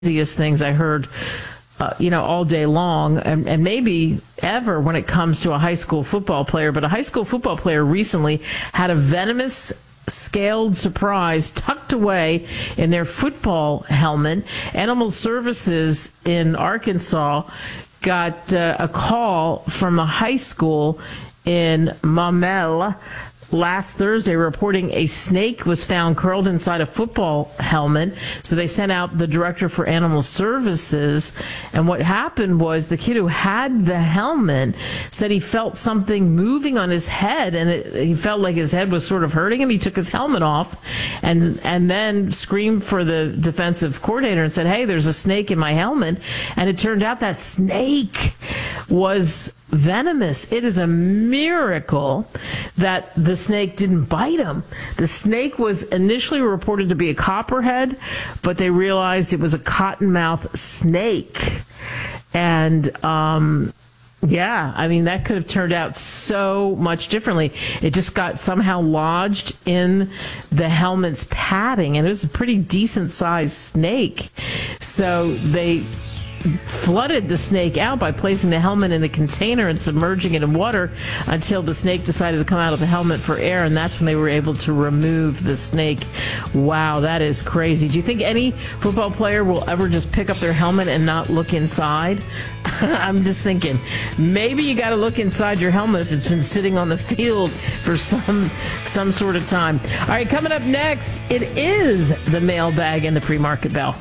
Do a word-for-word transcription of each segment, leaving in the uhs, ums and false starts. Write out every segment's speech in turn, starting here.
craziest things I heard, uh, you know, all day long, and, and maybe ever when it comes to a high school football player. But a high school football player recently had a venomous scaled surprise tucked away in their football helmet. Animal Services in Arkansas got uh, a call from a high school in Maumelle last Thursday reporting a snake was found curled inside a football helmet. So they sent out the director for Animal Services. And what happened was the kid who had the helmet said he felt something moving on his head, and it, he felt like his head was sort of hurting him. He took his helmet off and and then screamed for the defensive coordinator and said, "Hey, there's a snake in my helmet." And it turned out that snake was venomous. It is a miracle that the snake didn't bite him. The snake was initially reported to be a copperhead, but they realized it was a cottonmouth snake. And, um, yeah, I mean, that could have turned out so much differently. It just got somehow lodged in the helmet's padding, and it was a pretty decent-sized snake. So they flooded the snake out by placing the helmet in a container and submerging it in water until the snake decided to come out of the helmet for air, and that's when they were able to remove the snake. Wow, that is crazy. Do you think any football player will ever just pick up their helmet and not look inside? I'm just thinking, maybe you got to look inside your helmet if it's been sitting on the field for some some sort of time. All right, coming up next, it is the mailbag and the pre-market bell.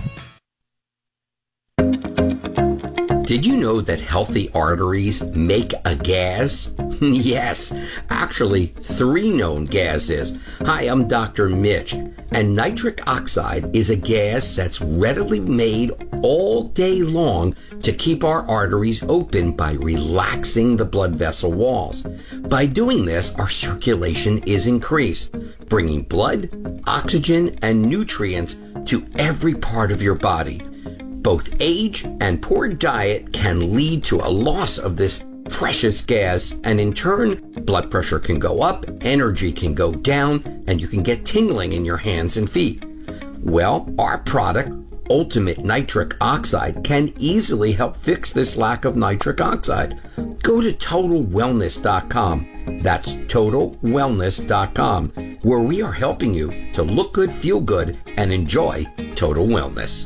Did you know that healthy arteries make a gas? Yes, actually three known gases. Hi, I'm Doctor Mitch, and nitric oxide is a gas that's readily made all day long to keep our arteries open by relaxing the blood vessel walls. By doing this, our circulation is increased, bringing blood, oxygen, and nutrients to every part of your body. Both age and poor diet can lead to a loss of this precious gas, and in turn, blood pressure can go up, energy can go down, and you can get tingling in your hands and feet. Well, our product, Ultimate Nitric Oxide, can easily help fix this lack of nitric oxide. Go to total wellness dot com. That's total wellness dot com, where we are helping you to look good, feel good, and enjoy total wellness.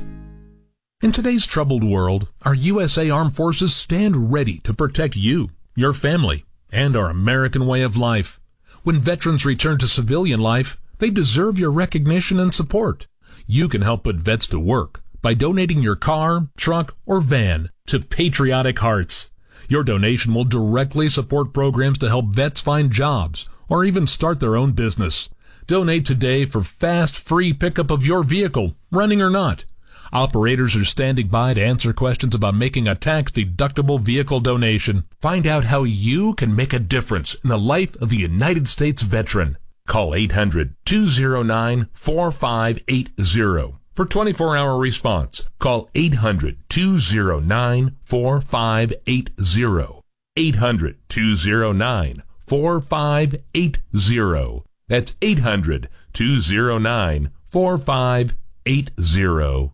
In today's troubled world, our U S A Armed Forces stand ready to protect you, your family, and our American way of life. When veterans return to civilian life, they deserve your recognition and support. You can help put vets to work by donating your car, truck, or van to Patriotic Hearts. Your donation will directly support programs to help vets find jobs or even start their own business. Donate today for fast, free pickup of your vehicle, running or not. Operators are standing by to answer questions about making a tax-deductible vehicle donation. Find out how you can make a difference in the life of a United States veteran. Call eight hundred, two oh nine, four five eight oh for twenty-four hour response. Call eight hundred, two oh nine, four five eight oh. eight hundred, two oh nine, four five eight oh. That's eight hundred, two oh nine, four five eight oh.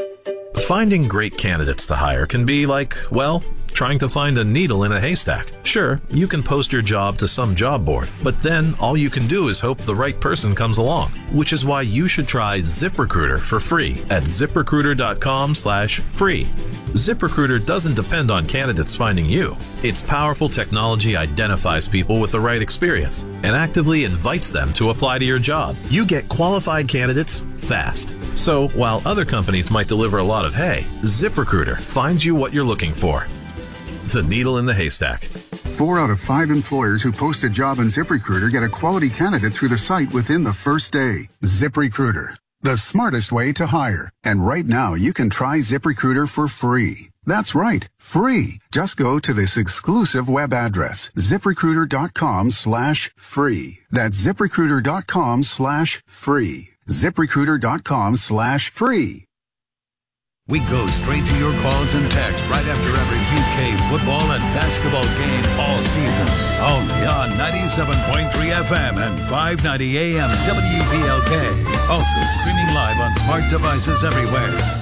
Finding great candidates to hire can be like, well, trying to find a needle in a haystack. Sure, you can post your job to some job board, but then all you can do is hope the right person comes along, which is why you should try ZipRecruiter for free at ZipRecruiter.com slash free. ZipRecruiter doesn't depend on candidates finding you. Its powerful technology identifies people with the right experience and actively invites them to apply to your job. You get qualified candidates fast. So while other companies might deliver a lot of hay, ZipRecruiter finds you what you're looking for. The needle in the haystack. Four out of five employers who post a job on ZipRecruiter get a quality candidate through the site within the first day. ZipRecruiter, the smartest way to hire. And right now, you can try ZipRecruiter for free. That's right, free. Just go to this exclusive web address, ZipRecruiter.com slash free. That's ZipRecruiter.com slash free. ZipRecruiter.com slash free. We go straight to your calls and texts right after every U K football and basketball game all season. Only on ninety-seven point three F M and five ninety A M W B L K. Also streaming live on smart devices everywhere.